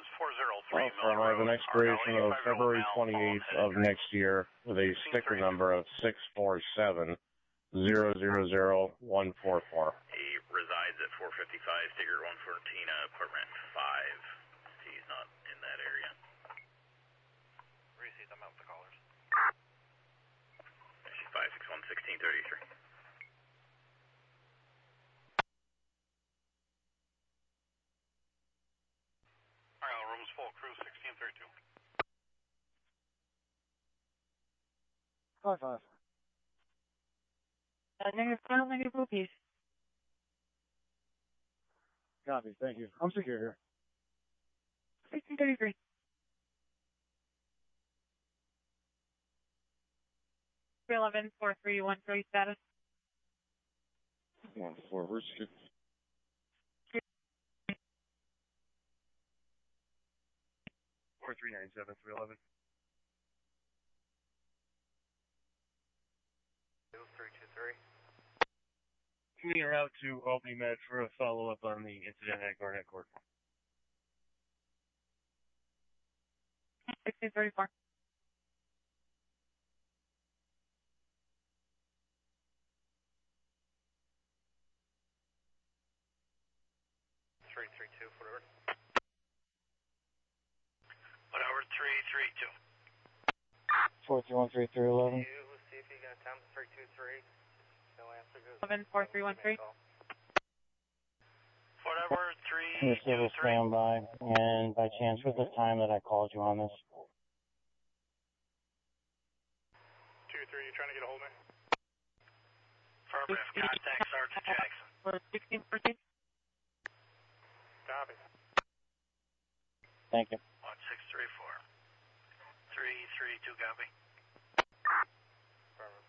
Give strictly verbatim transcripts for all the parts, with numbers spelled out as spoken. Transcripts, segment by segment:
is four zero three Well, I have an expiration of February twenty-eighth of next year with a sticker number of six four seven zero zero zero one four four. He resides at four fifty-five, sticker one fourteen, apartment five. He's not in that area. Receipt, I'm out with the callers. five six one, sixteen thirty-three. Alright, room's full, crew sixteen thirty-two. Five five. Uh, negative five, negative rupees. Copy, thank you. I'm secure here. sixteen thirty-three. three eleven, four three one three status. One four, where's it? four three nine seven, three eleven. two three two three. Coming out to Albany Med for a follow-up on the incident at Garnett Court. sixteen thirty-four. three three two, whatever. Whatever, three three two. Four three one three three eleven. You, see if you can attempt three two three. No answer. eleven four three one three. Whatever, three Your two civil three. standby, and by chance, was the time that I called you on this? two three, you trying to get a hold of me? Affirmative, contact Sergeant Jackson. For sixteen fourteen. Copy. Thank you. one six three four. three three two, copy. Affirmative.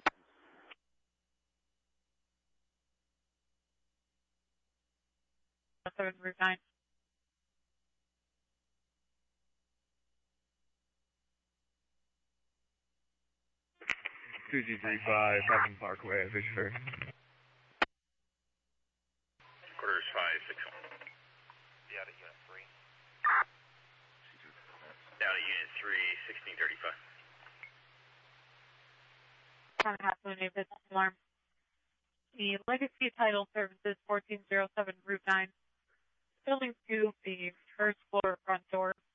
seven Route nine. two two three five, Heaven Parkway, Fishburne. Quarters five six one. Yeah, to unit three. Down to unit three, sixteen thirty-five. One half moon, a business alarm. The Legacy Title Services fourteen oh seven Route nine. Building two, the first floor front door.